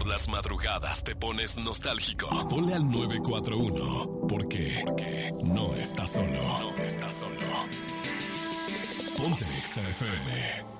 las madrugadas te pones nostálgico, ponle al 941, porque no estás solo. No estás solo. Ponte Exa FM.